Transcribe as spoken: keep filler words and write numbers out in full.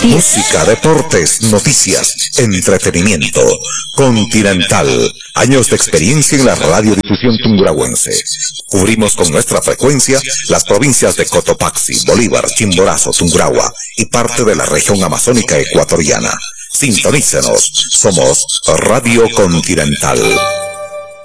Música, deportes, noticias, entretenimiento. Continental. Años de experiencia en la radiodifusión tungurahüense. Cubrimos con nuestra frecuencia las provincias de Cotopaxi, Bolívar, Chimborazo, Tungurahua y parte de la región amazónica ecuatoriana. Sintonícenos. Somos Radio Continental.